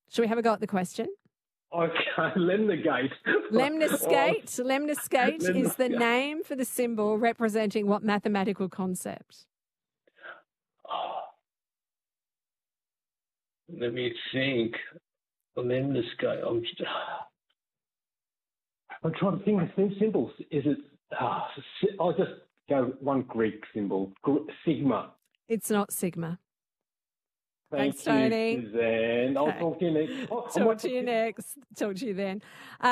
Shall we have a go at the question? Okay, Lemnigate. Lemniscate is the name for the symbol representing what mathematical concept? Let me think. Lemniscate. I'm trying to think of symbols. Is it? I'll just go one Greek symbol. Sigma. It's not sigma. Thanks, Tony. Suzanne. I'll talk to you next. Talk to you next. Talk to you then.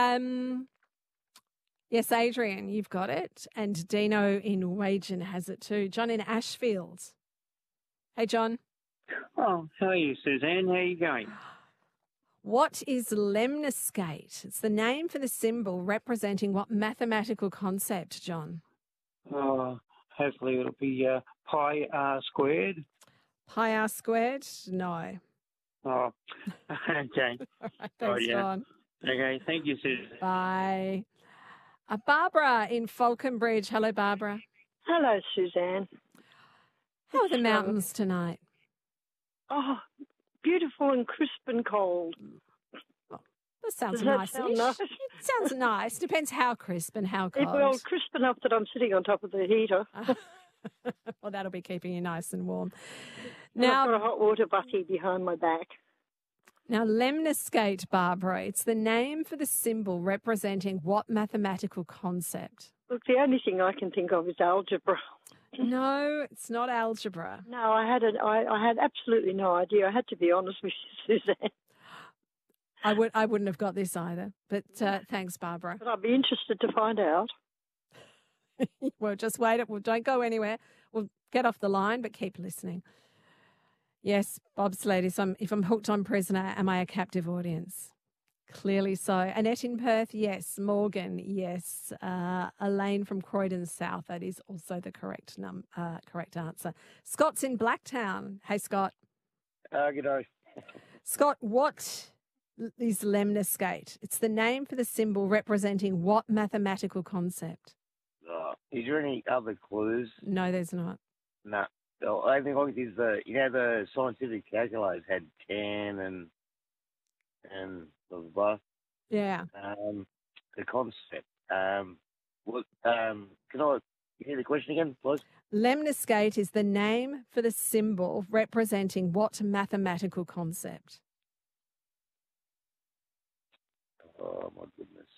Yes, Adrian, you've got it. And Dino in Wagen has it too. John in Ashfield. Hey, John. Oh, how are you, Suzanne? How are you going? What is lemniscate? It's the name for the symbol representing what mathematical concept, John? Hopefully it'll be pi r squared. Pi r squared? No. Oh, okay. All right, thanks, John. Okay, thank you, Susan. Bye. Barbara in Falconbridge. Hello, Barbara. Hello, Suzanne. How are the mountains tonight? Oh, beautiful and crisp and cold. Well, that sounds Does that nice. sound nice? It sounds nice. Depends how crisp and how cold. Well, crisp enough that I'm sitting on top of the heater. Well, that'll be keeping you nice and warm. Now, I've got a hot water butty behind my back. Now, lemniscate, Barbara, it's the name for the symbol representing what mathematical concept? Look, the only thing I can think of is algebra. No, it's not algebra. No, I had absolutely no idea. I had to be honest with you, Suzanne. I wouldn't have got this either, but thanks, Barbara. But I'd be interested to find out. Well, just wait. Well, don't go anywhere. We'll get off the line, but keep listening. Yes, bobsled, if I'm hooked on Prisoner, am I a captive audience? Clearly so. Annette in Perth, yes. Morgan, yes. Elaine from Croydon South, that is also the correct answer. Scott's in Blacktown. Hey, Scott. G'day. Scott, what is lemniscate? It's the name for the symbol representing what mathematical concept? Is there any other clues? No, there's not. No. The only thing I think is the scientific calculators had 10 and blah, blah, blah. Yeah. The concept. Can I hear the question again, please? Lemniscate is the name for the symbol representing what mathematical concept? Oh, my goodness.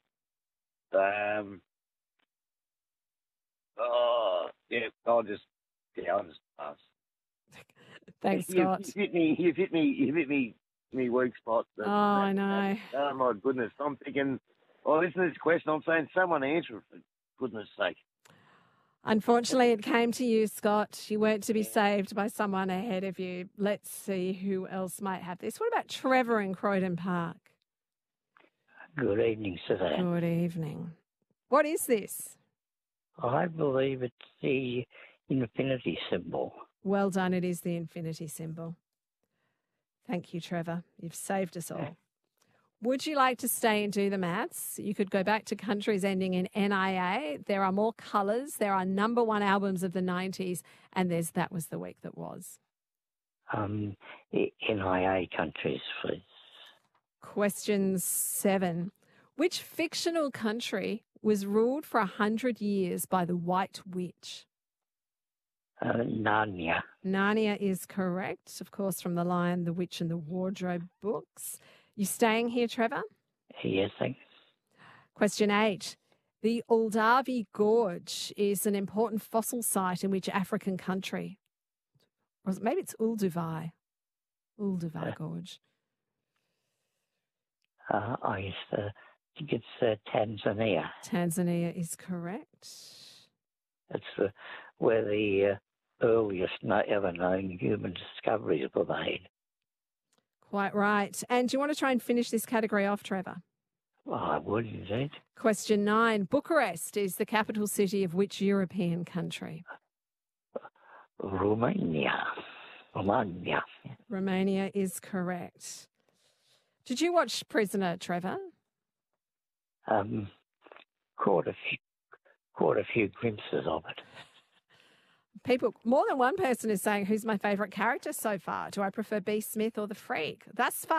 I'll just pass. Thanks, Scott. You've hit me weak spot. I know. Oh, my goodness. I'm thinking, listen to this question. I'm saying someone answer it, for goodness sake. Unfortunately, it came to you, Scott. You weren't to be saved by someone ahead of you. Let's see who else might have this. What about Trevor in Croydon Park? Good evening, Suzanne. Good evening. What is this? I believe it's the infinity symbol. Well done. It is the infinity symbol. Thank you, Trevor. You've saved us all. Would you like to stay and do the maths? You could go back to countries ending in NIA. There are more colours. There are number one albums of the 90s. And there's That Was the Week That Was. NIA countries, please. Question 7. Which fictional country was ruled for 100 years by the White Witch? Narnia. Narnia is correct, of course, from The Lion, the Witch and the Wardrobe books. You staying here, Trevor? Yes, thanks. Question 8. The Uldavi Gorge is an important fossil site in which African country? Or maybe it's Ulduvi. Ulduvi Gorge. I think it's Tanzania. Tanzania is correct. That's where the earliest ever known human discoveries were made. Quite right. And do you want to try and finish this category off, Trevor? Well, I would indeed. Question 9. Bucharest is the capital city of which European country? Romania. Romania is correct. Did you watch Prisoner, Trevor? Caught a few glimpses of it. People, more than one person is saying, who's my favourite character so far? Do I prefer B. Smith or the Freak? Thus far,